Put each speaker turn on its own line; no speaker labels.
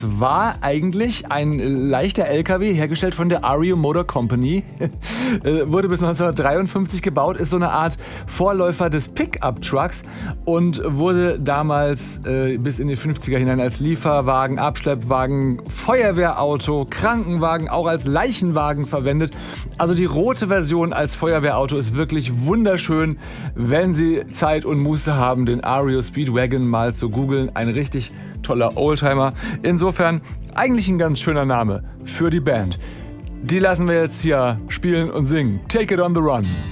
War eigentlich ein leichter LKW, hergestellt von der Ario Motor Company. Wurde bis 1953 gebaut, ist so eine Art Vorläufer des Pickup-Trucks und wurde damals bis in die 50er hinein als Lieferwagen, Abschleppwagen, Feuerwehrauto, Krankenwagen, auch als Leichenwagen verwendet. Also die rote Version als Feuerwehrauto ist wirklich wunderschön. Wenn Sie Zeit und Muße haben, den Ario Speedwagon mal zu googeln. Ein richtig toller Oldtimer. Insofern eigentlich ein ganz schöner Name für die Band. Die lassen wir jetzt hier spielen und singen. Take it on the run.